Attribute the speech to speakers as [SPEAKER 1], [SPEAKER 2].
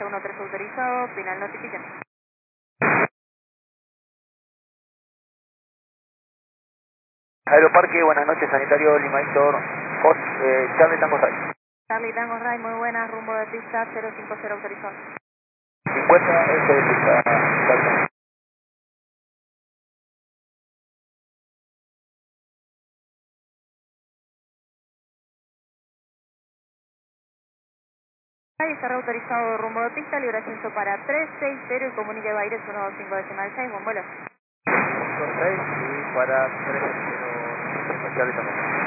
[SPEAKER 1] 13 autorizado, final notifiquen.
[SPEAKER 2] Aeroparque, buenas noches, sanitario Lima Víctor, Charlie Tango 6.
[SPEAKER 1] Charlie Tango Ray, muy buenas, rumbo de pista 050 autorizado.
[SPEAKER 2] 50 este de pista, Charlie.
[SPEAKER 1] Está reautorizado rumbo de pista, libre ascenso para 360 y comunique Baires 125 decimal 6, buen vuelo.
[SPEAKER 2] 126 y para 3-0, Charlie Tango.